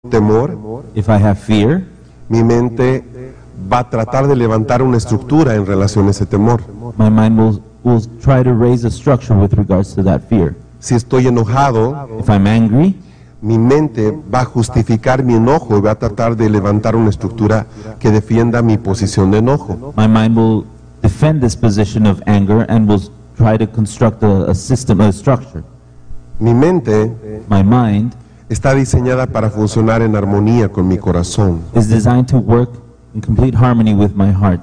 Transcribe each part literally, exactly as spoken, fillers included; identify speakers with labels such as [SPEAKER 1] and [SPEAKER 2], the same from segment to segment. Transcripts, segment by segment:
[SPEAKER 1] temor,
[SPEAKER 2] if I have fear,
[SPEAKER 1] mi mente va a tratar de levantar una estructura en relación a ese temor.
[SPEAKER 2] my mind will, will try to raise a structure with regards to that fear.
[SPEAKER 1] Si estoy enojado,
[SPEAKER 2] If I'm angry,
[SPEAKER 1] mi mente va a justificar mi enojo y va a tratar de levantar una estructura que defienda mi posición de enojo.
[SPEAKER 2] my mind will defend this position of anger and will try to construct a, a system, a structure.
[SPEAKER 1] Mi mente
[SPEAKER 2] My mind
[SPEAKER 1] está diseñada para funcionar en armonía con mi corazón.
[SPEAKER 2] is designed to work in complete harmony with my heart.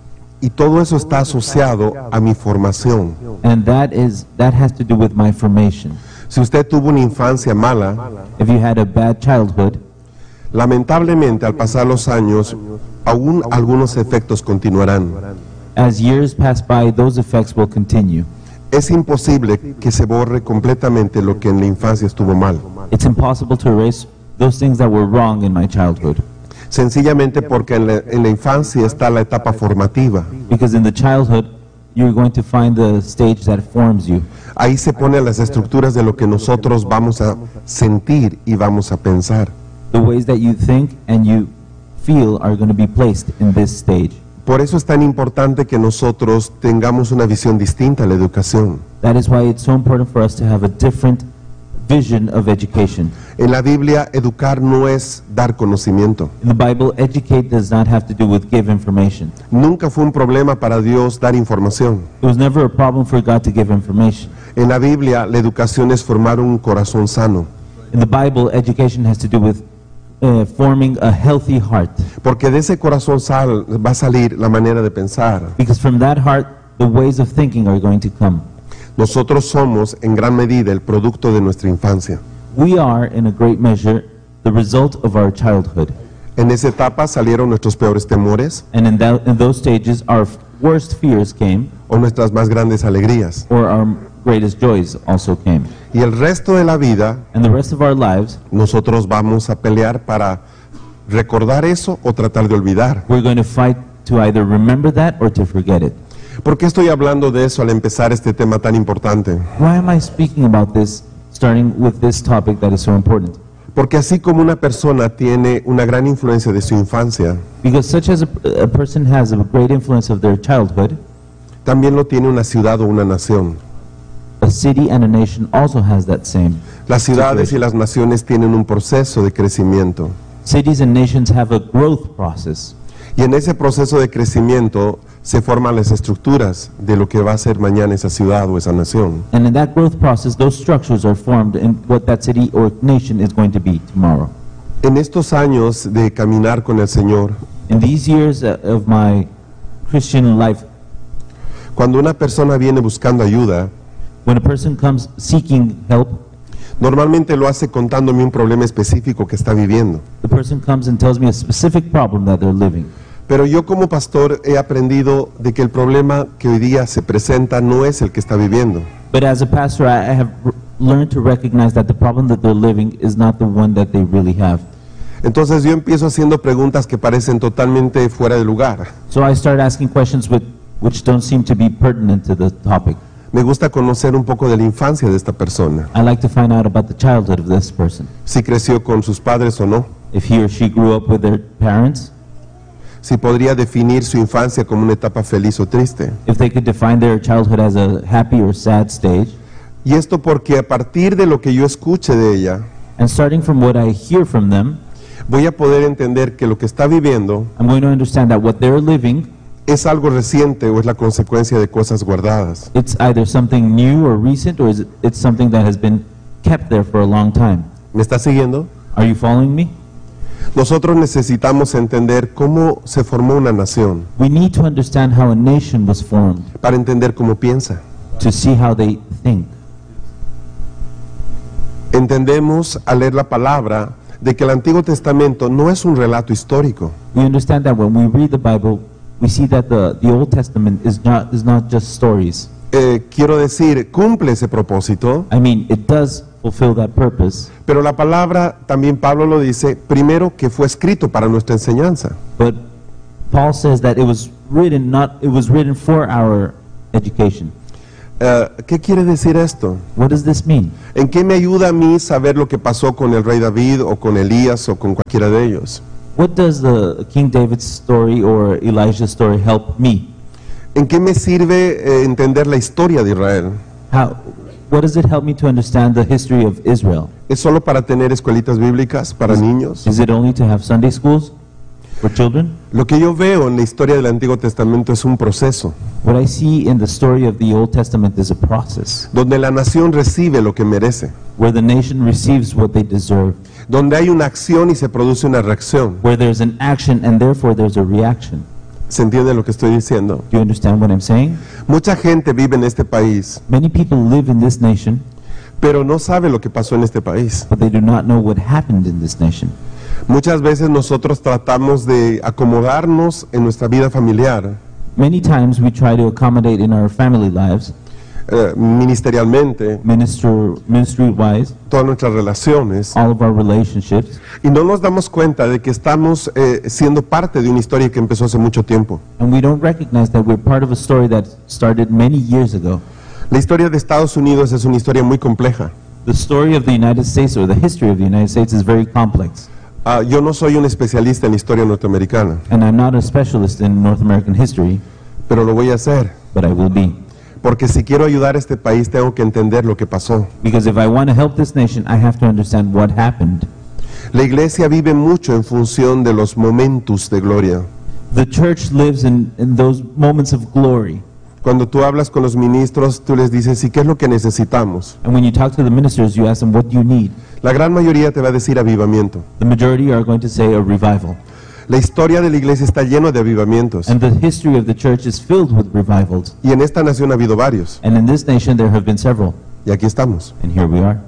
[SPEAKER 1] Y todo eso está asociado a mi formación.
[SPEAKER 2] And that is that has to do with my formation.
[SPEAKER 1] Si usted tuvo una infancia mala,
[SPEAKER 2] If you had a bad childhood,
[SPEAKER 1] lamentablemente al pasar los años, aún algunos efectos continuarán.
[SPEAKER 2] as years pass by, those effects will continue.
[SPEAKER 1] Es imposible que se borre completamente lo que en la infancia estuvo mal,
[SPEAKER 2] It's impossible to erase those things that were wrong in my childhood,
[SPEAKER 1] sencillamente porque en la, en la infancia está la etapa formativa.
[SPEAKER 2] because in the childhood you're going to find the stage that forms you.
[SPEAKER 1] Ahí se ponen las estructuras de lo que nosotros vamos a sentir y vamos a pensar.
[SPEAKER 2] The ways that you think and you feel are going to be placed in this stage.
[SPEAKER 1] Por eso es tan importante que nosotros tengamos una visión distinta a la educación.
[SPEAKER 2] That is why it's so important for us to have a different vision of education.
[SPEAKER 1] En la Biblia, educar no es dar conocimiento.
[SPEAKER 2] In the Bible, educate does not have to do with give information.
[SPEAKER 1] Nunca fue un problema para Dios dar información.
[SPEAKER 2] It was never a problem for God to give information.
[SPEAKER 1] En la Biblia, la educación es formar un corazón sano,
[SPEAKER 2] In the Bible, education has to do with uh, forming a healthy heart,
[SPEAKER 1] porque de ese corazón sal, va a salir la manera de pensar.
[SPEAKER 2] because from that heart, the ways of thinking are going to come.
[SPEAKER 1] Nosotros somos en gran medida el producto de nuestra infancia.
[SPEAKER 2] We are, in a great measure, the result of our childhood.
[SPEAKER 1] En esa etapa salieron nuestros peores temores
[SPEAKER 2] And in, that, in those stages, our worst fears came,
[SPEAKER 1] o nuestras más grandes alegrías.
[SPEAKER 2] or our greatest joys also came.
[SPEAKER 1] Y el resto de la vida,
[SPEAKER 2] And the rest of our lives,
[SPEAKER 1] nosotros vamos a pelear para recordar eso o tratar de olvidar.
[SPEAKER 2] we're going to fight to either remember that or to forget it.
[SPEAKER 1] ¿Por qué estoy hablando de eso al empezar este tema tan importante?
[SPEAKER 2] Why am I speaking about this, starting with this topic that is so important?
[SPEAKER 1] Porque así como una persona tiene una gran influencia de su infancia,
[SPEAKER 2] Because such as a, a person has a great influence of their childhood,
[SPEAKER 1] también lo tiene una ciudad o una nación.
[SPEAKER 2] a city and a nation also has that same.
[SPEAKER 1] Las ciudades y
[SPEAKER 2] situation.
[SPEAKER 1] las naciones tienen un proceso de crecimiento.
[SPEAKER 2] Cities and nations have a growth process.
[SPEAKER 1] Y en ese proceso de crecimiento se forman las estructuras de lo que va a ser mañana esa ciudad o esa nación.
[SPEAKER 2] And in that growth process, those structures are formed in what that city or nation is going to be tomorrow.
[SPEAKER 1] En estos años de caminar con el Señor,
[SPEAKER 2] In these years uh, of my Christian life,
[SPEAKER 1] cuando una persona viene buscando ayuda,
[SPEAKER 2] when a person comes seeking help,
[SPEAKER 1] normalmente lo hace contándome un problema específico que está viviendo.
[SPEAKER 2] the person comes and tells me a specific problem that they're living.
[SPEAKER 1] Pero yo como pastor he aprendido de que el problema que hoy día se presenta no es el que está viviendo.
[SPEAKER 2] But as a pastor, I I have r- learned to recognize that the problem that they're living is not the one that they really have.
[SPEAKER 1] Entonces yo empiezo haciendo preguntas que parecen totalmente fuera de lugar.
[SPEAKER 2] So I start asking questions with, which don't seem to be pertinent to the topic.
[SPEAKER 1] Me gusta conocer un poco de la infancia de esta persona,
[SPEAKER 2] I like to find out about the childhood of this person,
[SPEAKER 1] si creció con sus padres o no,
[SPEAKER 2] if he or she grew up with their parents,
[SPEAKER 1] si podría definir su infancia como una etapa feliz o triste.
[SPEAKER 2] if they could define their childhood as a happy or sad stage.
[SPEAKER 1] Y esto porque a partir de lo que yo escuche de ella,
[SPEAKER 2] And starting from what I hear from them,
[SPEAKER 1] voy a poder entender que lo que está viviendo
[SPEAKER 2] I'm going to understand that what they're living,
[SPEAKER 1] es algo reciente o es la consecuencia de cosas guardadas.
[SPEAKER 2] it's either something new or recent, or is it, it's something that has been kept there for a long time.
[SPEAKER 1] ¿Me está siguiendo?
[SPEAKER 2] Are you following me?
[SPEAKER 1] Nosotros necesitamos entender cómo se formó una nación
[SPEAKER 2] We need to understand how a nation was formed
[SPEAKER 1] para entender cómo piensa.
[SPEAKER 2] to see how they think.
[SPEAKER 1] Entendemos al leer la palabra de que el Antiguo Testamento no es un relato histórico,
[SPEAKER 2] We understand that when we read the Bible, we see that the, the Old Testament is not, is not just stories.
[SPEAKER 1] Eh, quiero decir, cumple ese propósito,
[SPEAKER 2] I mean, it does fulfill that purpose,
[SPEAKER 1] pero la palabra, también Pablo lo dice, primero que fue escrito para nuestra enseñanza.
[SPEAKER 2] but Paul says that it was written not, it was written for our education.
[SPEAKER 1] Eh, ¿Qué quiere decir esto?
[SPEAKER 2] What does this mean?
[SPEAKER 1] ¿En qué me ayuda a mí saber lo que pasó con el rey David o con Elías o con cualquiera de ellos?
[SPEAKER 2] What does the King David's story or Elijah's story help me?
[SPEAKER 1] ¿En qué me sirve eh, entender la historia de Israel?
[SPEAKER 2] How, what does it help me to understand the history of Israel?
[SPEAKER 1] ¿Es solo para tener escuelitas bíblicas para niños?
[SPEAKER 2] Is it only to have Sunday schools for children?
[SPEAKER 1] Lo que yo veo en la historia del Antiguo Testamento es un proceso,
[SPEAKER 2] What I see in the story of the Old Testament is a process
[SPEAKER 1] donde la nación recibe lo que merece,
[SPEAKER 2] where the nation receives what they deserve,
[SPEAKER 1] donde hay una acción y se produce una reacción.
[SPEAKER 2] where there's an action and therefore there's a reaction.
[SPEAKER 1] ¿Se entiende lo que estoy diciendo?
[SPEAKER 2] Do you understand what I'm saying?
[SPEAKER 1] Mucha gente vive en este país,
[SPEAKER 2] Many people live in this nation,
[SPEAKER 1] pero no sabe lo que pasó en este país.
[SPEAKER 2] but they do not know what happened in this nation.
[SPEAKER 1] Muchas veces nosotros tratamos de acomodarnos en nuestra vida familiar,
[SPEAKER 2] Many times we try to accommodate in our family lives,
[SPEAKER 1] eh, ministerialmente,
[SPEAKER 2] minister, ministry-wise,
[SPEAKER 1] todas nuestras relaciones,
[SPEAKER 2] all of our relationships,
[SPEAKER 1] y no nos damos cuenta de que estamos eh, siendo parte de una historia que empezó hace mucho tiempo.
[SPEAKER 2] and we don't recognize that we're part of a story that started many years ago.
[SPEAKER 1] La historia de Estados Unidos es una historia muy compleja.
[SPEAKER 2] The story of the United States, or the history of the United States, is very complex,
[SPEAKER 1] Ah, yo no soy un especialista en historia norteamericana,
[SPEAKER 2] and I'm not a specialist in North American history,
[SPEAKER 1] pero lo voy a hacer,
[SPEAKER 2] but I will be.
[SPEAKER 1] porque si quiero ayudar a este país tengo que entender lo que pasó.
[SPEAKER 2] Because if I want to help this nation, I have to understand what happened.
[SPEAKER 1] La iglesia vive mucho en función de los momentos de gloria.
[SPEAKER 2] The church lives in, in those moments of glory.
[SPEAKER 1] Cuando tú hablas con los ministros, tú les dices, ¿y qué es lo que necesitamos?
[SPEAKER 2] And when you talk to the ministers, you ask them, what do you need?
[SPEAKER 1] La gran mayoría te va a decir avivamiento.
[SPEAKER 2] The majority are going to say a revival.
[SPEAKER 1] La historia de la iglesia está llena de avivamientos,
[SPEAKER 2] And the history of the church is filled with revivals.
[SPEAKER 1] y en esta nación ha habido varios,
[SPEAKER 2] And in this nation, there have been several.
[SPEAKER 1] y aquí estamos.
[SPEAKER 2] And here we are.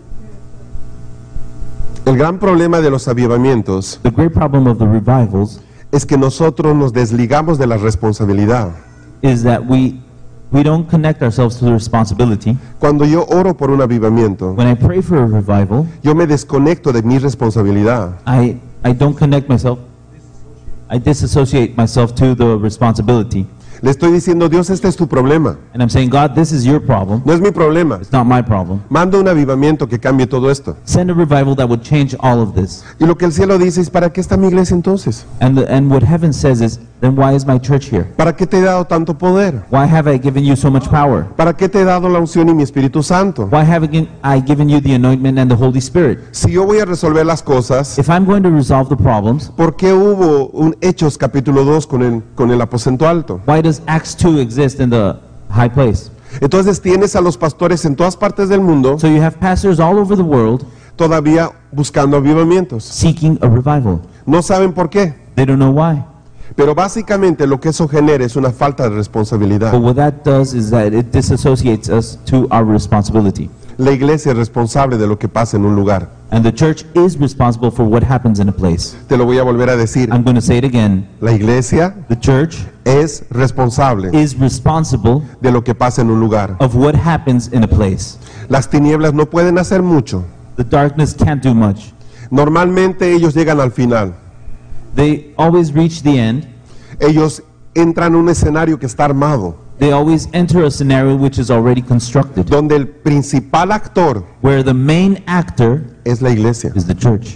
[SPEAKER 1] El gran problema de los avivamientos
[SPEAKER 2] The great problem of the revivals
[SPEAKER 1] es que nosotros nos desligamos de la responsabilidad.
[SPEAKER 2] is that we, we don't connect ourselves to the responsibility.
[SPEAKER 1] Cuando yo oro por un avivamiento,
[SPEAKER 2] When I pray for a revival,
[SPEAKER 1] yo me desconecto de mi responsabilidad.
[SPEAKER 2] I, I don't connect myself. I disassociate myself to the responsibility.
[SPEAKER 1] Le estoy diciendo, Dios, este es tu problema,
[SPEAKER 2] And I'm saying, God, this is your problem.
[SPEAKER 1] no es mi problema.
[SPEAKER 2] It's not my problem.
[SPEAKER 1] Manda un avivamiento que cambie todo esto.
[SPEAKER 2] Send a revival that would change all of this.
[SPEAKER 1] Y lo que el cielo dice es, ¿para qué está mi iglesia entonces?
[SPEAKER 2] And, the, and what heaven says is, then why is my church here?
[SPEAKER 1] ¿Para qué te he dado tanto poder?
[SPEAKER 2] Why have I given you so much power?
[SPEAKER 1] ¿Para qué te he dado la unción y mi Espíritu Santo?
[SPEAKER 2] Why haven't I given you the anointment and the Holy Spirit?
[SPEAKER 1] Si yo voy a resolver las cosas,
[SPEAKER 2] If I'm going to resolve the problems,
[SPEAKER 1] ¿por qué hubo un Hechos capítulo dos con el, con el aposento alto?
[SPEAKER 2] why does Acts two exist in the high place?
[SPEAKER 1] Entonces tienes a los pastores en todas partes del mundo
[SPEAKER 2] So you have pastors all over the world
[SPEAKER 1] todavía buscando avivamientos.
[SPEAKER 2] seeking a revival.
[SPEAKER 1] No saben por qué,
[SPEAKER 2] They don't know why.
[SPEAKER 1] pero básicamente lo que eso genera es una falta de responsabilidad.
[SPEAKER 2] But what that does is that it disassociates us to our responsibility.
[SPEAKER 1] La iglesia es responsable de lo que pasa en un lugar.
[SPEAKER 2] And the church is responsible for what happens in a place.
[SPEAKER 1] Te lo voy a volver a decir.
[SPEAKER 2] I'm going to say it again.
[SPEAKER 1] La iglesia
[SPEAKER 2] The church
[SPEAKER 1] es responsable
[SPEAKER 2] is responsible
[SPEAKER 1] de lo que pasa en un lugar.
[SPEAKER 2] of what happens in a place.
[SPEAKER 1] Las tinieblas no pueden hacer mucho.
[SPEAKER 2] The darkness can't do much.
[SPEAKER 1] Normalmente ellos llegan al final.
[SPEAKER 2] They always reach the end.
[SPEAKER 1] Ellos entran a un escenario que está armado,
[SPEAKER 2] They always enter a scenario which is already constructed,
[SPEAKER 1] donde el principal actor
[SPEAKER 2] where the main actor
[SPEAKER 1] es la iglesia.
[SPEAKER 2] is the church.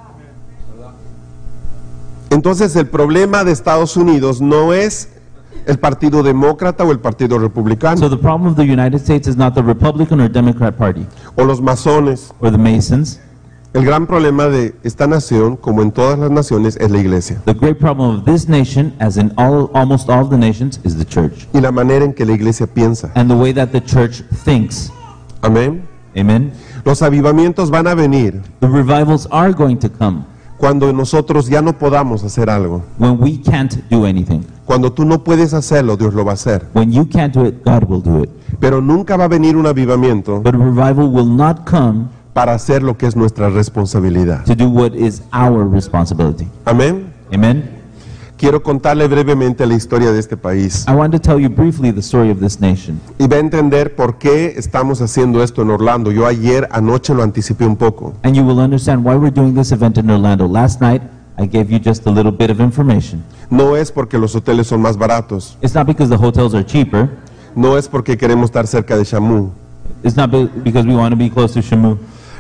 [SPEAKER 1] Entonces el problema de Estados Unidos no es el Partido Demócrata o el Partido
[SPEAKER 2] So
[SPEAKER 1] Republicano
[SPEAKER 2] the problem of the United States is not the Republican or Democrat Party
[SPEAKER 1] o los masones.
[SPEAKER 2] or the Masons.
[SPEAKER 1] El gran problema de esta nación, como en todas las naciones, es la iglesia
[SPEAKER 2] The great problem of this nation, as in all, almost all of the nations, is the church.
[SPEAKER 1] y la manera en que la iglesia piensa.
[SPEAKER 2] And the way that the church thinks.
[SPEAKER 1] Amén.
[SPEAKER 2] Amen?
[SPEAKER 1] Los avivamientos van a venir
[SPEAKER 2] The revivals are going to come
[SPEAKER 1] cuando nosotros ya no podamos hacer algo.
[SPEAKER 2] when we can't do anything.
[SPEAKER 1] Cuando tú no puedes hacerlo, Dios lo va a hacer.
[SPEAKER 2] When you can't do it, God will do it.
[SPEAKER 1] Pero nunca va a venir un avivamiento
[SPEAKER 2] But a revival will not come
[SPEAKER 1] para hacer lo que es nuestra responsabilidad.
[SPEAKER 2] to do what is our responsibility.
[SPEAKER 1] Amén.
[SPEAKER 2] Amen?
[SPEAKER 1] Quiero contarle brevemente la historia de este país
[SPEAKER 2] I want to tell you briefly the story of this nation.
[SPEAKER 1] y va a entender por qué estamos haciendo esto en Orlando. Yo ayer anoche lo anticipé un poco.
[SPEAKER 2] And you will understand why we're doing this event in Orlando. Last night, I gave you just a little bit of information.
[SPEAKER 1] No es porque los hoteles son más baratos,
[SPEAKER 2] It's not because the hotels are cheaper,
[SPEAKER 1] No es porque queremos estar cerca de Shamu,
[SPEAKER 2] It's not be- because we want to be close to Shamu.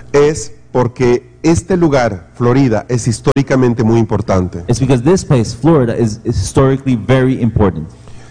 [SPEAKER 1] es porque este lugar, Florida, es históricamente muy importante.
[SPEAKER 2] It's because this place, Florida, is, is historically very important.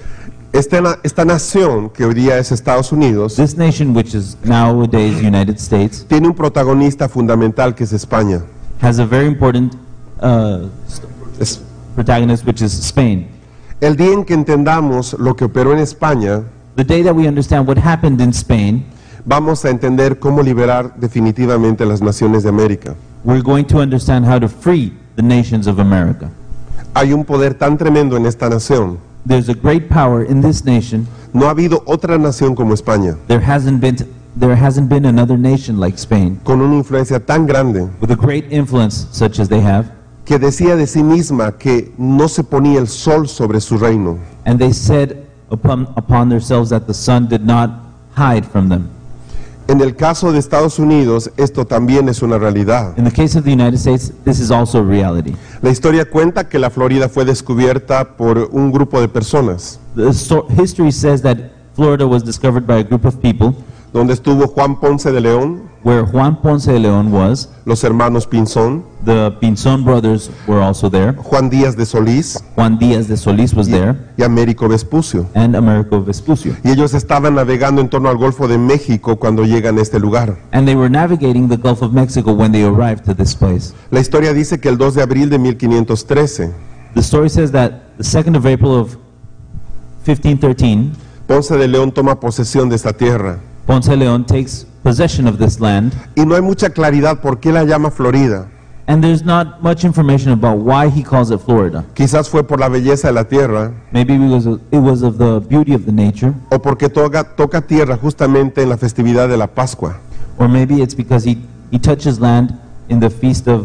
[SPEAKER 1] Esta, na- esta nación, que hoy día es Estados Unidos,
[SPEAKER 2] This nation, which is nowadays United States,
[SPEAKER 1] tiene un protagonista fundamental que es España.
[SPEAKER 2] has a very important uh,
[SPEAKER 1] Es-
[SPEAKER 2] protagonist, which is Spain.
[SPEAKER 1] el día en que entendamos lo que operó en España,
[SPEAKER 2] The day that we understand what happened in Spain,
[SPEAKER 1] vamos a entender cómo liberar definitivamente las naciones de América.
[SPEAKER 2] we're going to understand how to free the nations of America.
[SPEAKER 1] Hay un poder tan tremendo en esta nación.
[SPEAKER 2] There's a great power in this nation.
[SPEAKER 1] No ha habido otra nación como España,
[SPEAKER 2] There hasn't been there hasn't been another nation like Spain
[SPEAKER 1] con una influencia tan grande,
[SPEAKER 2] with a great influence such as they have.
[SPEAKER 1] que decía de sí misma que no se ponía el sol sobre su reino.
[SPEAKER 2] And they said upon upon themselves that the sun did not hide from them.
[SPEAKER 1] En el caso de Estados Unidos, esto también es una realidad.
[SPEAKER 2] In the case of the United States, this is also a reality.
[SPEAKER 1] La historia cuenta que la Florida fue descubierta por un grupo de personas,
[SPEAKER 2] The sto- history says that Florida was discovered by a group of people
[SPEAKER 1] donde estuvo Juan Ponce de León,
[SPEAKER 2] where Juan Ponce de León was.
[SPEAKER 1] los hermanos Pinzón,
[SPEAKER 2] The Pinzón brothers were also there.
[SPEAKER 1] Juan Díaz de Solís
[SPEAKER 2] Juan Díaz de Solís was
[SPEAKER 1] y,
[SPEAKER 2] there,
[SPEAKER 1] y Américo Vespucio.
[SPEAKER 2] and Americo Vespucio.
[SPEAKER 1] Y ellos estaban navegando en torno al Golfo de México cuando llegan a este lugar.
[SPEAKER 2] And they were navigating the Gulf of Mexico when they arrived to this place.
[SPEAKER 1] La historia dice que el dos de abril de mil quinientos trece,
[SPEAKER 2] The story says that the second of April of fifteen thirteen,
[SPEAKER 1] Ponce de León toma posesión de esta tierra.
[SPEAKER 2] Ponce de León takes possession of this land,
[SPEAKER 1] Y no hay mucha claridad por qué la llama Florida.
[SPEAKER 2] and there's not much information about why he calls it Florida.
[SPEAKER 1] Quizás fue por la belleza de la tierra,
[SPEAKER 2] Maybe because of- it was of the beauty of the nature,
[SPEAKER 1] o porque toca, toca tierra justamente en la festividad de la Pascua.
[SPEAKER 2] or maybe it's because he, he touches land in the feast of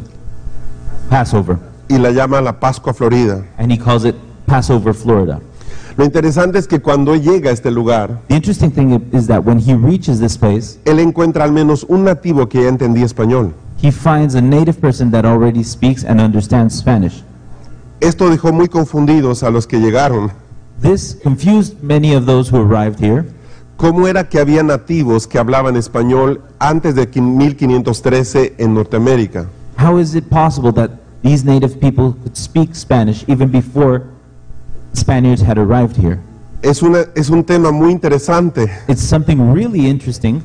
[SPEAKER 2] Passover,
[SPEAKER 1] Y la llama la Pascua Florida.
[SPEAKER 2] and he calls it Passover, Florida.
[SPEAKER 1] Lo interesante es que cuando llega a este lugar,
[SPEAKER 2] The interesting thing is that when he reaches this place,
[SPEAKER 1] él encuentra al menos un nativo que ya entendía español.
[SPEAKER 2] he finds a native person that already speaks and understands Spanish.
[SPEAKER 1] Esto dejó muy confundidos a los que llegaron.
[SPEAKER 2] This confused many of those who arrived here.
[SPEAKER 1] ¿Cómo era que había nativos que hablaban español antes de mil quinientos trece en Norteamérica?
[SPEAKER 2] How is it possible that these native people could speak Spanish even before Spaniards had arrived here?
[SPEAKER 1] Es, una, es un tema muy interesante.
[SPEAKER 2] It's something really interesting.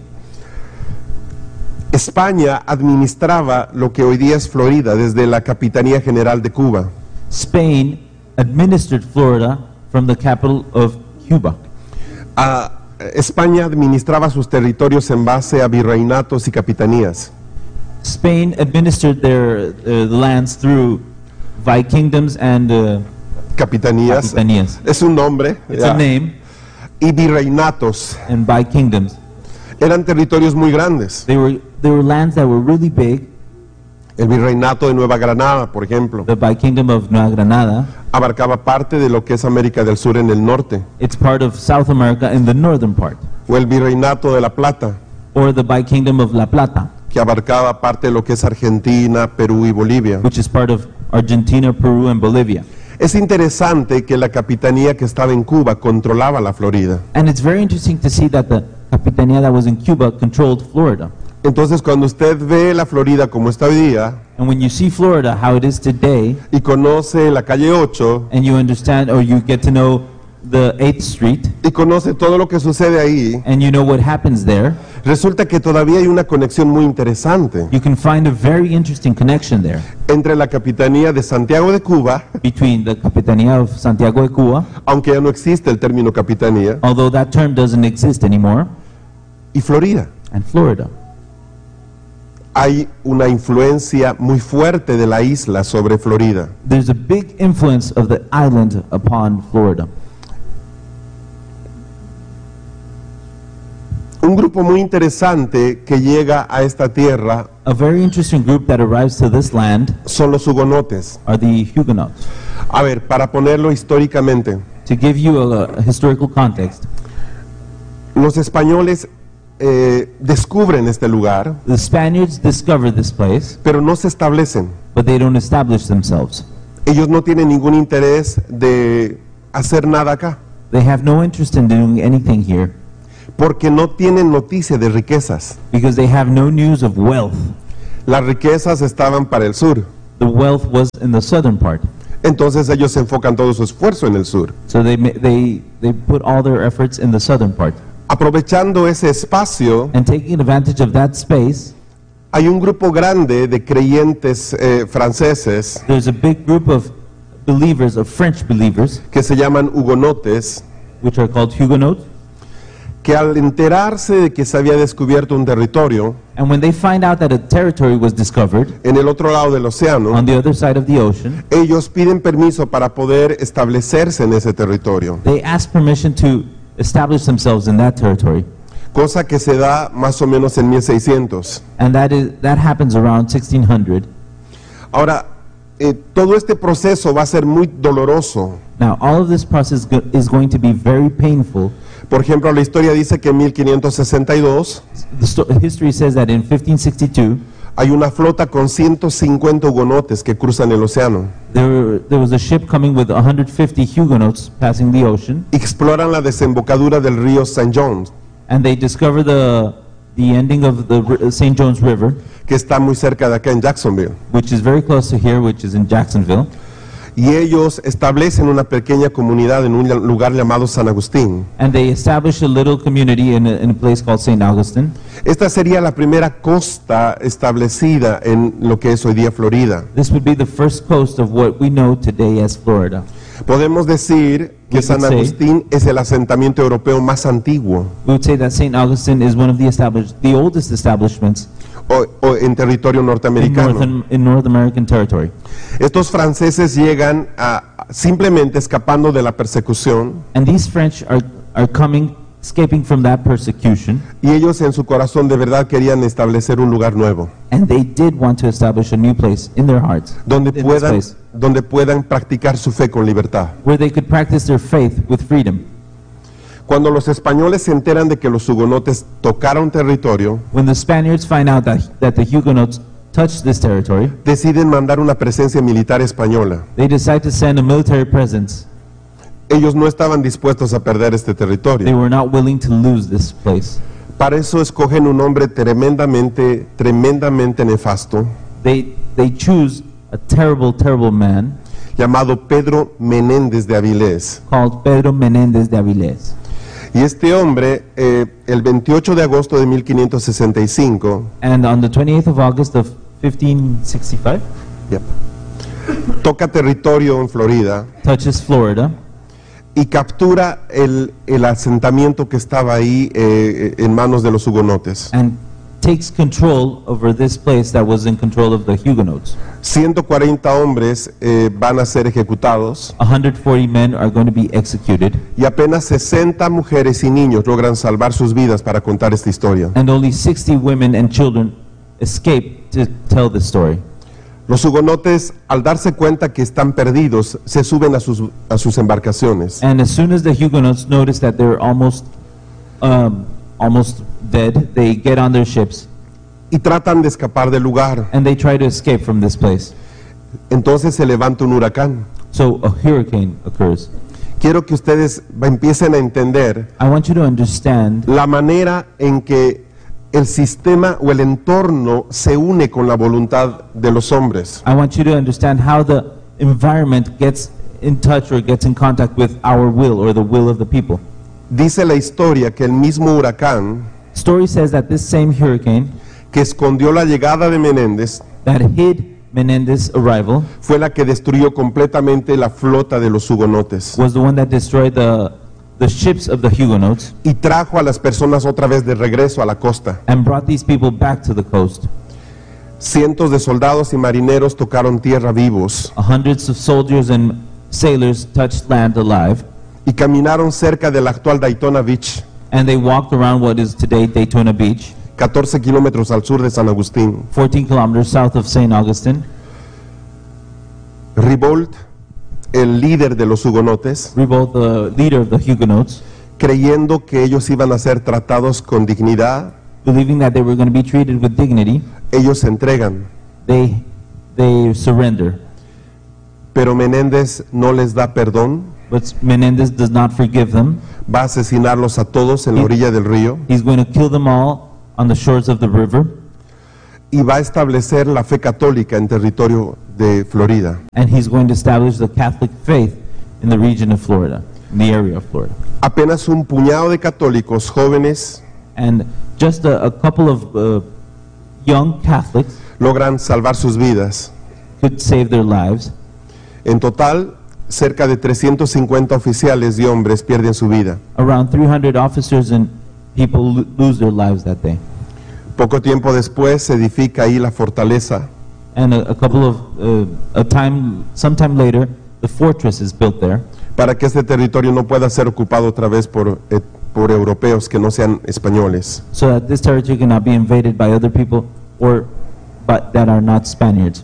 [SPEAKER 1] España administraba lo que hoy día es Florida desde la Capitanía General de Cuba.
[SPEAKER 2] Spain administered Florida from the capital of Cuba.
[SPEAKER 1] Ah, España administraba sus territorios en base a virreinatos y capitanías.
[SPEAKER 2] Spain administered their uh, the lands through vikingdoms and uh,
[SPEAKER 1] Capitanías.
[SPEAKER 2] capitanías.
[SPEAKER 1] Es un nombre.
[SPEAKER 2] It's
[SPEAKER 1] ya.
[SPEAKER 2] a name,
[SPEAKER 1] Y virreinatos.
[SPEAKER 2] and vikingdoms.
[SPEAKER 1] Eran territorios muy grandes.
[SPEAKER 2] They were they were lands that were really big.
[SPEAKER 1] El virreinato de Nueva Granada, por ejemplo,
[SPEAKER 2] The Vikingdom of Nueva Granada,
[SPEAKER 1] abarcaba parte de lo que es América del Sur en el norte.
[SPEAKER 2] it's part of South America in the northern part,
[SPEAKER 1] O el virreinato de La Plata,
[SPEAKER 2] or the Vikingdom of La Plata,
[SPEAKER 1] que abarcaba parte de lo que es Argentina, Perú y Bolivia.
[SPEAKER 2] which is part of Argentina, Peru, and Bolivia.
[SPEAKER 1] Es interesante que la capitanía que estaba en Cuba controlaba la Florida.
[SPEAKER 2] And it's very interesting to see that the Capitanía that was in Cuba controlled Florida.
[SPEAKER 1] Entonces, cuando usted ve la Florida como está hoy día
[SPEAKER 2] And when you see Florida, how it is today,
[SPEAKER 1] y conoce la calle ocho
[SPEAKER 2] and you understand or you get to know the eighth Street,
[SPEAKER 1] y conoce todo lo que sucede ahí,
[SPEAKER 2] and you know what happens there,
[SPEAKER 1] resulta que todavía hay una conexión muy interesante
[SPEAKER 2] you can find a very interesting connection there
[SPEAKER 1] entre la capitanía de Santiago de Cuba,
[SPEAKER 2] between the Capitanía of Santiago de Cuba,
[SPEAKER 1] aunque ya no existe el término capitanía,
[SPEAKER 2] although that term doesn't exist anymore,
[SPEAKER 1] y Florida.
[SPEAKER 2] and Florida.
[SPEAKER 1] Hay una influencia muy fuerte de la isla sobre Florida.
[SPEAKER 2] There's a big influence of the island upon Florida.
[SPEAKER 1] Un grupo muy interesante que llega a esta tierra
[SPEAKER 2] A very interesting group that arrives to this land
[SPEAKER 1] son los hugonotes.
[SPEAKER 2] are the Huguenots.
[SPEAKER 1] A ver, para ponerlo históricamente,
[SPEAKER 2] To give you a, a historical context,
[SPEAKER 1] los españoles eh, descubren este lugar,
[SPEAKER 2] the Spaniards discover this place,
[SPEAKER 1] pero no se establecen.
[SPEAKER 2] but they don't establish themselves.
[SPEAKER 1] Ellos no tienen ningún interés de hacer nada acá.
[SPEAKER 2] They have no interest in doing anything here
[SPEAKER 1] porque no tienen noticia de riquezas.
[SPEAKER 2] because they have no news of wealth.
[SPEAKER 1] Las riquezas estaban para el sur.
[SPEAKER 2] The wealth was in the southern part.
[SPEAKER 1] Entonces ellos enfocan todo su esfuerzo en el sur.
[SPEAKER 2] So they, ma- they, they put all their efforts in the southern part.
[SPEAKER 1] Aprovechando ese espacio,
[SPEAKER 2] And taking advantage of that space,
[SPEAKER 1] hay un grupo grande de creyentes eh, franceses
[SPEAKER 2] there's a big group of believers, of French believers,
[SPEAKER 1] que se llaman hugonotes,
[SPEAKER 2] which are called Huguenots.
[SPEAKER 1] que al enterarse de que se había descubierto un territorio
[SPEAKER 2] And when they find out that a territory was discovered
[SPEAKER 1] en el otro lado del océano,
[SPEAKER 2] on the other side of the ocean,
[SPEAKER 1] ellos piden permiso para poder establecerse en ese territorio,
[SPEAKER 2] they ask permission to establish themselves in that territory.
[SPEAKER 1] cosa que se da más o menos en mil seiscientos.
[SPEAKER 2] And that is that happens around sixteen hundred.
[SPEAKER 1] Ahora, eh, todo este proceso va a ser muy doloroso.
[SPEAKER 2] Now, all of this process go- is going to be very painful.
[SPEAKER 1] Por ejemplo, la historia dice que en mil quinientos sesenta y dos
[SPEAKER 2] The sto- history says that in fifteen sixty-two,
[SPEAKER 1] hay una flota con ciento cincuenta hugonotes que cruzan el océano.
[SPEAKER 2] there, there was a ship coming with one hundred fifty Huguenots passing the ocean,
[SPEAKER 1] Exploran la desembocadura del río Saint John,
[SPEAKER 2] and they discover the, the ending of the ri- Saint John's River,
[SPEAKER 1] que está muy cerca de acá en Jacksonville.
[SPEAKER 2] which is very close to here, which is in Jacksonville.
[SPEAKER 1] Y ellos establecen una pequeña comunidad en un lugar llamado San Agustín.
[SPEAKER 2] And they establish a little community in a, in a place called Saint Augustine.
[SPEAKER 1] Esta sería la primera costa establecida en lo que es hoy día Florida.
[SPEAKER 2] This would be the first coast of what we know today as Florida.
[SPEAKER 1] Podemos decir que
[SPEAKER 2] We
[SPEAKER 1] San
[SPEAKER 2] could say-
[SPEAKER 1] Agustín es el asentamiento europeo más antiguo
[SPEAKER 2] We would say that Saint Augustine is one of the established, the oldest establishments
[SPEAKER 1] o, o en territorio
[SPEAKER 2] in North,
[SPEAKER 1] norteamericano.
[SPEAKER 2] in North American territory.
[SPEAKER 1] Estos franceses llegan a, simplemente escapando de la persecución,
[SPEAKER 2] And these French are, are coming, escaping from that persecution,
[SPEAKER 1] y ellos en su corazón de verdad querían establecer un lugar nuevo,
[SPEAKER 2] and they did want to establish a new place in their hearts,
[SPEAKER 1] donde
[SPEAKER 2] in this
[SPEAKER 1] puedan,
[SPEAKER 2] place,
[SPEAKER 1] donde puedan practicar su fe con libertad.
[SPEAKER 2] where they could practice their faith with freedom.
[SPEAKER 1] Cuando los españoles se enteran de que los hugonotes tocaron territorio,
[SPEAKER 2] When the Spaniards find out that, that the Huguenots touched this territory,
[SPEAKER 1] deciden mandar una presencia militar española.
[SPEAKER 2] they decide to send a military presence.
[SPEAKER 1] Ellos no estaban dispuestos a perder este
[SPEAKER 2] They
[SPEAKER 1] territorio.
[SPEAKER 2] were not willing to lose this place.
[SPEAKER 1] Para eso escogen un hombre tremendamente, tremendamente nefasto,
[SPEAKER 2] They, they choose a terrible, terrible man
[SPEAKER 1] llamado Pedro Menéndez de Avilés.
[SPEAKER 2] called Pedro Menéndez de Avilés.
[SPEAKER 1] Y este hombre, eh, el veintiocho de agosto de mil quinientos sesenta y cinco,
[SPEAKER 2] And on the twenty-eighth of August of fifteen sixty-five,
[SPEAKER 1] yep, toca territorio en Florida
[SPEAKER 2] touches Florida
[SPEAKER 1] y captura el, el asentamiento que estaba ahí eh, en manos de los hugonotes.
[SPEAKER 2] and takes control over this place that was in control of the Huguenots.
[SPEAKER 1] ciento cuarenta hombres eh, van a ser ejecutados
[SPEAKER 2] one hundred forty men are going to be executed,
[SPEAKER 1] y apenas sesenta mujeres y niños logran salvar sus vidas para contar esta historia.
[SPEAKER 2] and only sixty women and children escape to tell the story.
[SPEAKER 1] Los hugonotes, al darse cuenta que están perdidos, se suben a sus, a sus embarcaciones
[SPEAKER 2] And as soon as the Huguenots notice that they're almost, um, almost dead, they get on their ships
[SPEAKER 1] y tratan de escapar del lugar.
[SPEAKER 2] and they try to escape from this place.
[SPEAKER 1] Entonces se levanta un huracán.
[SPEAKER 2] So a hurricane occurs.
[SPEAKER 1] Quiero que ustedes va- empiecen a entender
[SPEAKER 2] I want you to understand
[SPEAKER 1] la manera en que el sistema o el entorno se une con la voluntad de los hombres.
[SPEAKER 2] I want you to understand how the environment gets in touch or gets in contact with our will or the will of the people.
[SPEAKER 1] Dice la historia que el mismo huracán
[SPEAKER 2] Story says that this same hurricane
[SPEAKER 1] que escondió la llegada de Menéndez
[SPEAKER 2] that hid Menendez's arrival
[SPEAKER 1] fue la que destruyó completamente la flota de los hugonotes
[SPEAKER 2] was the one that destroyed the, the ships of the Huguenots
[SPEAKER 1] y trajo a las personas otra vez de regreso a la costa.
[SPEAKER 2] and brought these people back to the coast.
[SPEAKER 1] Cientos de soldados y marineros tocaron tierra vivos
[SPEAKER 2] Hundreds of soldiers and sailors touched land alive,
[SPEAKER 1] y caminaron cerca del actual Daytona Beach,
[SPEAKER 2] and they walked around what is today Daytona Beach,
[SPEAKER 1] catorce kilómetros al sur de San Agustín.
[SPEAKER 2] fourteen kilometers south of Saint Augustine.
[SPEAKER 1] Ribault, el líder de los hugonotes,
[SPEAKER 2] Ribault, the leader of the Huguenots,
[SPEAKER 1] creyendo que ellos iban a ser tratados con dignidad,
[SPEAKER 2] believing that they were going to be treated with dignity,
[SPEAKER 1] ellos se entregan.
[SPEAKER 2] they, they surrender.
[SPEAKER 1] Pero Menéndez no les da perdón,
[SPEAKER 2] But Menendez does not forgive them.
[SPEAKER 1] va a asesinarlos a todos en la orilla del río
[SPEAKER 2] He's going to kill them all on the shores of the river,
[SPEAKER 1] y va a establecer la fe católica en territorio de Florida.
[SPEAKER 2] and he's going to establish the Catholic faith in the region of Florida, in the area of Florida.
[SPEAKER 1] Apenas un puñado de católicos jóvenes
[SPEAKER 2] And just a, a couple of uh, young Catholics
[SPEAKER 1] logran salvar sus vidas.
[SPEAKER 2] could save their lives.
[SPEAKER 1] En total, cerca de trescientos cincuenta oficiales y hombres pierden su vida.
[SPEAKER 2] Around three hundred officers and people lo- lose their lives that day.
[SPEAKER 1] Poco tiempo después se edifica ahí la fortaleza
[SPEAKER 2] And a, a couple of, uh, a time, sometime later, the fortress is built there
[SPEAKER 1] para que este territorio no pueda ser ocupado otra vez por, eh, por europeos que no sean españoles.
[SPEAKER 2] so that this territory cannot be invaded by other people or but that are not Spaniards.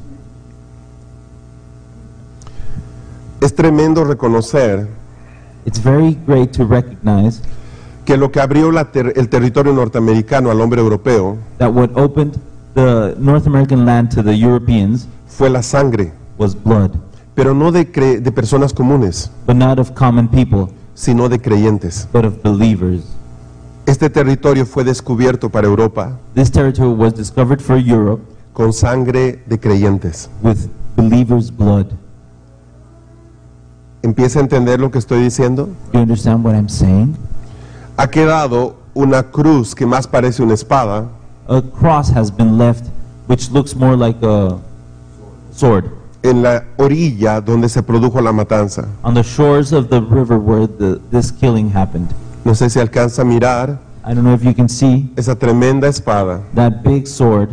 [SPEAKER 1] Es tremendo reconocer
[SPEAKER 2] It's very great to recognize
[SPEAKER 1] que lo que abrió la ter- el territorio norteamericano al hombre europeo
[SPEAKER 2] that what opened the North American land to the Europeans
[SPEAKER 1] fue la sangre,
[SPEAKER 2] was blood,
[SPEAKER 1] pero no de, cre- de personas comunes,
[SPEAKER 2] but not of common people,
[SPEAKER 1] sino de creyentes.
[SPEAKER 2] but of believers.
[SPEAKER 1] Este territorio fue descubierto para Europa
[SPEAKER 2] This territory was discovered for Europe
[SPEAKER 1] con sangre de creyentes.
[SPEAKER 2] with believers' blood.
[SPEAKER 1] ¿Empieza a entender lo que estoy diciendo?
[SPEAKER 2] You understand what I'm saying?
[SPEAKER 1] Ha quedado una cruz que más parece una espada
[SPEAKER 2] A cross has been left which looks more like a sword
[SPEAKER 1] en la orilla donde se produjo la matanza.
[SPEAKER 2] on the shores of the river where the, this killing happened.
[SPEAKER 1] No sé si alcanza a mirar
[SPEAKER 2] I don't know if you can see
[SPEAKER 1] esa tremenda espada.
[SPEAKER 2] that big sword.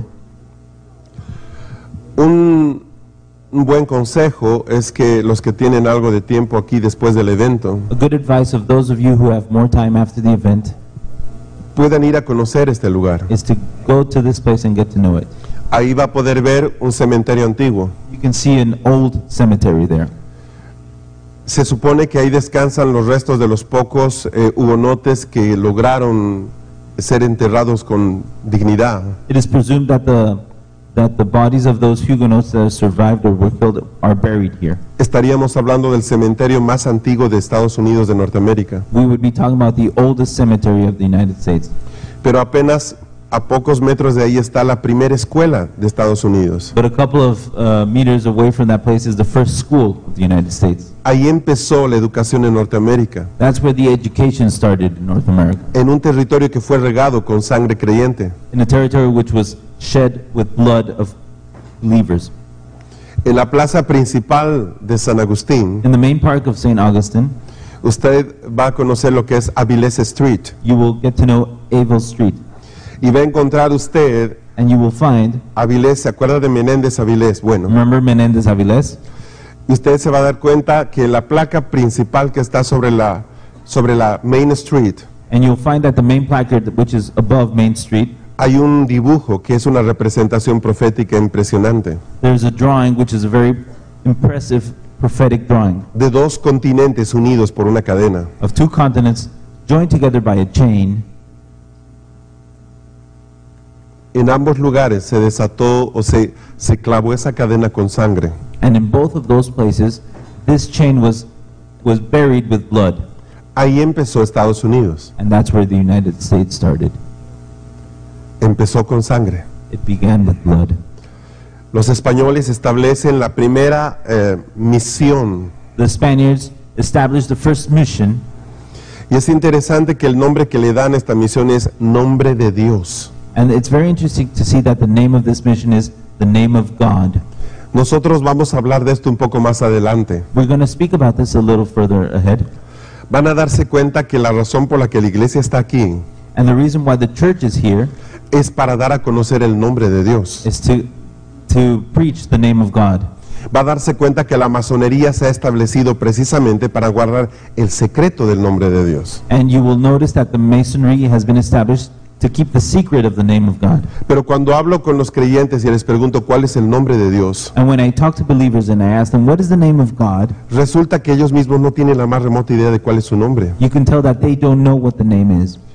[SPEAKER 1] Un, un buen consejo es que los que tienen algo de tiempo aquí después del evento
[SPEAKER 2] A good advice of those of you who have more time after the event
[SPEAKER 1] puedan ir a conocer este lugar.
[SPEAKER 2] is to go to this place and get to know it.
[SPEAKER 1] Ahí va a poder ver un cementerio antiguo.
[SPEAKER 2] You can see an old cemetery there.
[SPEAKER 1] Se supone que ahí descansan los restos de los pocos eh, hugonotes que lograron ser enterrados con dignidad.
[SPEAKER 2] It is presumed that the that the bodies of those Huguenots that survived or were killed are buried here.
[SPEAKER 1] Estaríamos hablando del cementerio más antiguo de Estados Unidos de Norteamérica.
[SPEAKER 2] We would be talking about the oldest cemetery of the United States.
[SPEAKER 1] Pero apenas a pocos metros de ahí está la primera escuela de Estados Unidos.
[SPEAKER 2] But a couple of uh, meters away from that place is the first school of the United States.
[SPEAKER 1] Ahí empezó la educación en Norteamérica,
[SPEAKER 2] That's where the education started in North America,
[SPEAKER 1] en un territorio que fue regado con sangre creyente.
[SPEAKER 2] in a territory which was shed with blood of believers.
[SPEAKER 1] En la plaza principal de San Agustín,
[SPEAKER 2] In the main park of Saint Augustine,
[SPEAKER 1] usted va a conocer lo que es Avilés Street
[SPEAKER 2] you will get to know Avil Street,
[SPEAKER 1] y va a encontrar usted
[SPEAKER 2] and you will find,
[SPEAKER 1] Avilés, ¿se acuerda de Menéndez Avilés? Bueno,
[SPEAKER 2] remember Menendez Avilés?
[SPEAKER 1] y usted se va a dar cuenta que la placa principal que está sobre la, sobre la Main Street,
[SPEAKER 2] And you'll find that the main placard, which is above Main Street,
[SPEAKER 1] hay un dibujo que es una representación profética impresionante
[SPEAKER 2] there's a drawing which is a very impressive prophetic drawing
[SPEAKER 1] de dos continentes unidos por una cadena.
[SPEAKER 2] of two continents joined together by a chain.
[SPEAKER 1] En ambos lugares se desató o se, se clavó esa cadena con sangre.
[SPEAKER 2] And in both of those places, this chain was, was buried with blood.
[SPEAKER 1] Ahí empezó Estados Unidos,
[SPEAKER 2] And that's where the United States started.
[SPEAKER 1] empezó con sangre.
[SPEAKER 2] It began with blood.
[SPEAKER 1] Los españoles establecen la primera eh, misión.
[SPEAKER 2] The Spaniards established the first mission,
[SPEAKER 1] Y es interesante que el nombre que le dan a esta misión es Nombre de Dios.
[SPEAKER 2] and it's very interesting to see that the name of this mission is the name of God.
[SPEAKER 1] Nosotros vamos a hablar de esto un poco más adelante.
[SPEAKER 2] We're going to speak about this a little further ahead.
[SPEAKER 1] Van a darse cuenta que la razón por la que la iglesia está aquí
[SPEAKER 2] And the reason why the church is here
[SPEAKER 1] es para dar a conocer el nombre de Dios.
[SPEAKER 2] is to, to preach the name of God.
[SPEAKER 1] Va a darse cuenta que la masonería se ha establecido precisamente para guardar el secreto del nombre de Dios.
[SPEAKER 2] And you will notice that the Masonry has been established to keep the secret of the name of God.
[SPEAKER 1] Pero cuando hablo con los creyentes y les pregunto cuál es el nombre de Dios,
[SPEAKER 2] And when I talk to believers and I ask them, what is the name of God?
[SPEAKER 1] resulta que ellos mismos no tienen la más remota idea de cuál es su nombre.
[SPEAKER 2] You can tell that they don't know what the name is.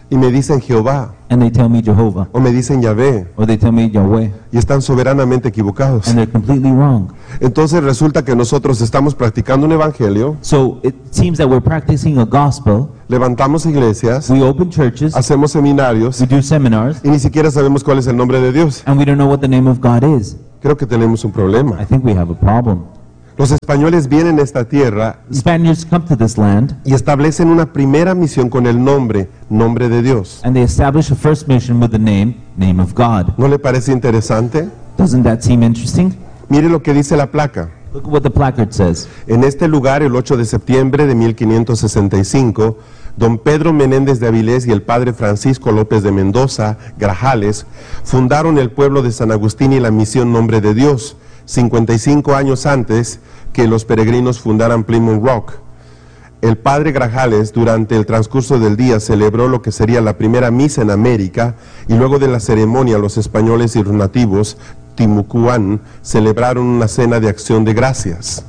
[SPEAKER 1] y me dicen Jehová,
[SPEAKER 2] and they tell me Jehovah,
[SPEAKER 1] o me dicen Yahvé,
[SPEAKER 2] or they tell me Yahweh,
[SPEAKER 1] y están soberanamente equivocados.
[SPEAKER 2] and they're completely wrong.
[SPEAKER 1] Entonces resulta que nosotros estamos practicando un evangelio,
[SPEAKER 2] So it seems that we're practicing a gospel.
[SPEAKER 1] levantamos iglesias,
[SPEAKER 2] We open churches,
[SPEAKER 1] hacemos seminarios,
[SPEAKER 2] we do seminars,
[SPEAKER 1] y ni siquiera sabemos cuál es el nombre de Dios.
[SPEAKER 2] and we don't know what the name of God is.
[SPEAKER 1] Creo que tenemos un
[SPEAKER 2] I
[SPEAKER 1] problema.
[SPEAKER 2] think we have a problem.
[SPEAKER 1] Los españoles vienen a esta tierra
[SPEAKER 2] Spaniards come to this land,
[SPEAKER 1] y establecen una primera misión con el nombre, nombre de Dios.
[SPEAKER 2] and they establish a first mission with the name, name of God.
[SPEAKER 1] ¿No le parece interesante?
[SPEAKER 2] Doesn't that seem interesting?
[SPEAKER 1] Mire lo que dice la placa.
[SPEAKER 2] Look at what the placard says.
[SPEAKER 1] En este lugar, el ocho de septiembre de mil quinientos sesenta y cinco, don Pedro Menéndez de Avilés y el padre Francisco López de Mendoza, Grajales, fundaron el pueblo de San Agustín y la misión Nombre de Dios, cincuenta y cinco años antes que los peregrinos fundaran Plymouth Rock. El padre Grajales, durante el transcurso del día, celebró lo que sería la primera misa en América, y luego de la ceremonia los españoles y los nativos Timucuán celebraron una cena de acción de gracias.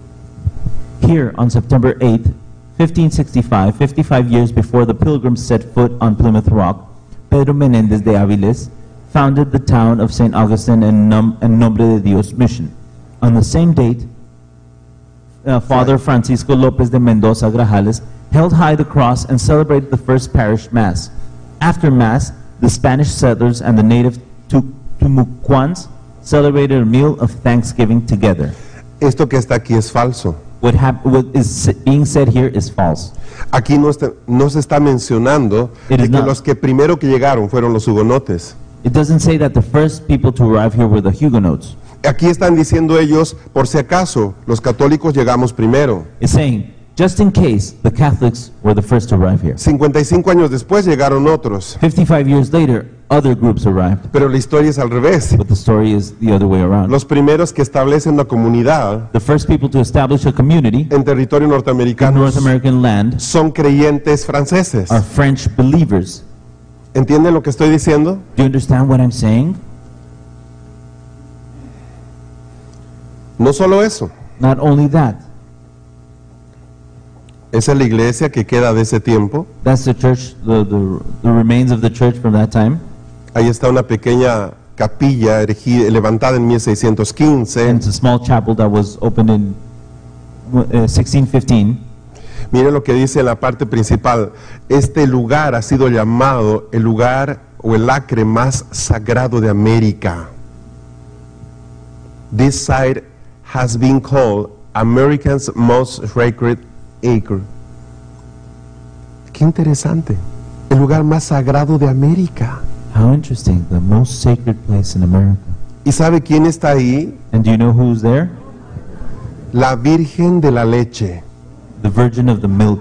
[SPEAKER 2] Here on September eighth, fifteen sixty-five, fifty-five years before the pilgrims set foot on Plymouth Rock, Pedro Menéndez de Avilés founded the town of Saint Augustine and, Nom and Nombre de Dios mission. On the same date, uh, Father Francisco López de Mendoza Grajales held high the cross and celebrated the first parish mass. After mass, the Spanish settlers and the native Timucuans celebrated a meal of Thanksgiving together.
[SPEAKER 1] Esto que está aquí es falso.
[SPEAKER 2] What, hap what is being said here is false.
[SPEAKER 1] Aquí no, está- no se está mencionando
[SPEAKER 2] It
[SPEAKER 1] de
[SPEAKER 2] is
[SPEAKER 1] que
[SPEAKER 2] not.
[SPEAKER 1] los que primero que llegaron fueron los hugonotes.
[SPEAKER 2] It doesn't say that the first people to arrive here were the Huguenots.
[SPEAKER 1] Aquí están diciendo ellos, por si acaso, los católicos llegamos primero.
[SPEAKER 2] It's saying, just in case, the Catholics were the first to arrive here.
[SPEAKER 1] cincuenta y cinco años después llegaron otros,
[SPEAKER 2] fifty-five years later, other groups arrived.
[SPEAKER 1] pero la historia es al revés.
[SPEAKER 2] But the story is the other way around.
[SPEAKER 1] Los primeros que establecen una comunidad
[SPEAKER 2] The first people to establish a community
[SPEAKER 1] en territorio
[SPEAKER 2] in
[SPEAKER 1] norteamericano
[SPEAKER 2] North American land
[SPEAKER 1] son creyentes franceses.
[SPEAKER 2] are French believers.
[SPEAKER 1] ¿Entienden lo que estoy diciendo?
[SPEAKER 2] Do you understand what I'm saying?
[SPEAKER 1] No solo eso,
[SPEAKER 2] Not only that,
[SPEAKER 1] esa es la iglesia que queda de ese tiempo.
[SPEAKER 2] that's the church, the, the, the remains of the church from that time.
[SPEAKER 1] Ahí está una pequeña capilla erigida- levantada en mil seiscientos quince.
[SPEAKER 2] And it's a small chapel that was opened in uh, sixteen fifteen.
[SPEAKER 1] Mire lo que dice en la parte principal. Este lugar ha sido llamado el lugar o el acre más sagrado de América. This site has been called America's most sacred acre. Qué interesante. El lugar más sagrado de América.
[SPEAKER 2] How interesting, the most sacred place in America.
[SPEAKER 1] ¿Y sabe quién está ahí?
[SPEAKER 2] And do you know who's there?
[SPEAKER 1] La Virgen de la Leche.
[SPEAKER 2] The Virgin of the Milk.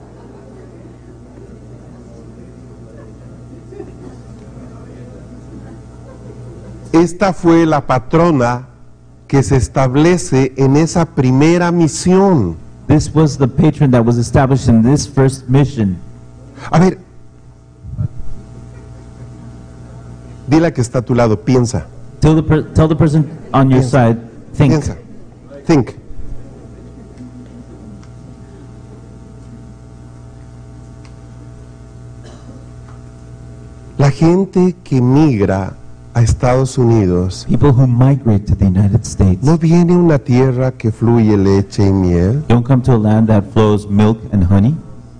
[SPEAKER 1] Esta fue la patrona que se establece en esa primera misión.
[SPEAKER 2] This was the patron that was established in this first mission.
[SPEAKER 1] A ver, dile que está a tu lado, piensa,
[SPEAKER 2] Tell the, per tell the person on your
[SPEAKER 1] Piensa.
[SPEAKER 2] side, think.
[SPEAKER 1] piensa, think. La gente que migra a Estados Unidos,
[SPEAKER 2] People who migrate to the United States
[SPEAKER 1] ¿no viene a una tierra que fluye leche y miel?
[SPEAKER 2] don't come to a land that flows milk and honey.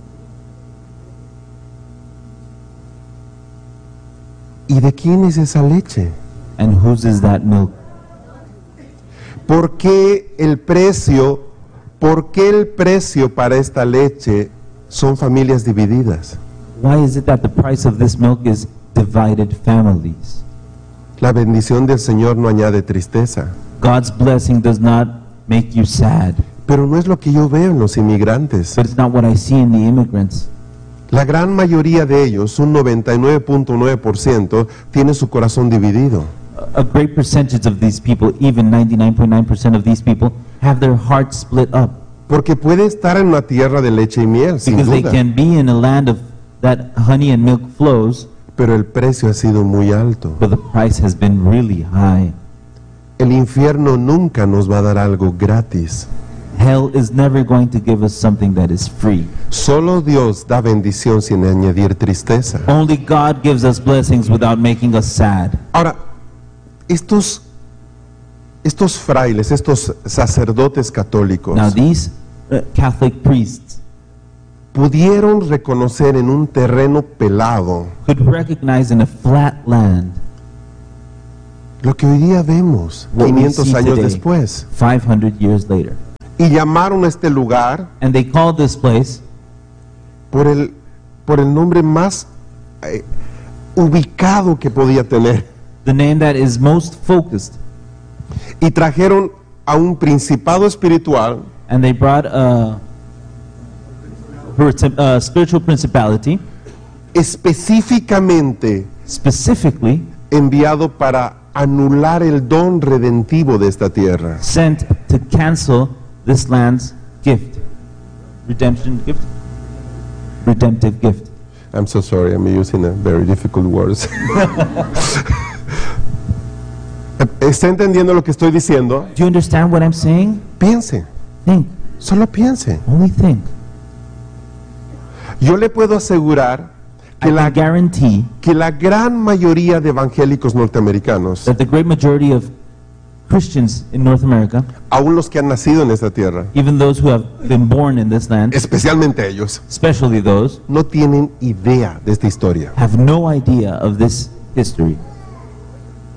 [SPEAKER 1] ¿Y de quién es esa leche?
[SPEAKER 2] And whose is that milk?
[SPEAKER 1] ¿Por qué el precio, por qué el precio para esta leche son familias divididas?
[SPEAKER 2] Why is it that the price of this milk is divided families?
[SPEAKER 1] La bendición del Señor no añade tristeza,
[SPEAKER 2] God's blessing does not make you sad,
[SPEAKER 1] pero no es lo que yo veo en los inmigrantes.
[SPEAKER 2] but it's not what I see in the immigrants.
[SPEAKER 1] La gran mayoría de ellos, un noventa y nueve punto nueve por ciento, tiene su corazón dividido.
[SPEAKER 2] A great percentage of these people, even ninety-nine point nine percent of these people, have their hearts split up
[SPEAKER 1] Porque puede estar en una tierra de leche y miel, sin
[SPEAKER 2] because they
[SPEAKER 1] duda,
[SPEAKER 2] can be in a land of that honey and milk flows,
[SPEAKER 1] pero el precio ha sido muy alto.
[SPEAKER 2] but the price has been really high.
[SPEAKER 1] El infierno nunca nos va a dar algo gratis.
[SPEAKER 2] Hell is never going to give us something that is free.
[SPEAKER 1] Solo Dios da bendición sin añadir tristeza.
[SPEAKER 2] Only God gives us blessings without making us sad.
[SPEAKER 1] Ahora, estos, estos frailes, estos sacerdotes católicos,
[SPEAKER 2] Now these uh, Catholic priests
[SPEAKER 1] pudieron reconocer en un terreno pelado
[SPEAKER 2] could recognize in a flat land
[SPEAKER 1] lo que hoy día vemos,
[SPEAKER 2] what we
[SPEAKER 1] quinientos
[SPEAKER 2] see
[SPEAKER 1] años
[SPEAKER 2] today,
[SPEAKER 1] después,
[SPEAKER 2] five hundred years later.
[SPEAKER 1] y llamaron a este lugar
[SPEAKER 2] And they called this place
[SPEAKER 1] por el, por el nombre más eh, ubicado que podía tener,
[SPEAKER 2] the name that is most focused.
[SPEAKER 1] y trajeron a un principado espiritual
[SPEAKER 2] And they brought a, a spiritual principality,
[SPEAKER 1] específicamente
[SPEAKER 2] specifically
[SPEAKER 1] enviado para anular el don redentivo de esta tierra.
[SPEAKER 2] sent to cancel this land's gift. Redemption gift? Redemptive gift.
[SPEAKER 1] I'm so sorry, I'm using a very difficult words. ¿Está entendiendo lo que estoy diciendo?
[SPEAKER 2] Do you understand what I'm saying?
[SPEAKER 1] Piense,
[SPEAKER 2] Think.
[SPEAKER 1] solo piense.
[SPEAKER 2] Only think.
[SPEAKER 1] Yo le puedo asegurar que
[SPEAKER 2] I
[SPEAKER 1] la,
[SPEAKER 2] can guarantee
[SPEAKER 1] que la gran mayoría de evangélicos norteamericanos,
[SPEAKER 2] that the great majority of Christians in North America,
[SPEAKER 1] aún los que han nacido en esta tierra,
[SPEAKER 2] even those who have been born in this land,
[SPEAKER 1] especialmente ellos,
[SPEAKER 2] especially those,
[SPEAKER 1] no tienen idea de esta historia.
[SPEAKER 2] have no idea of this history.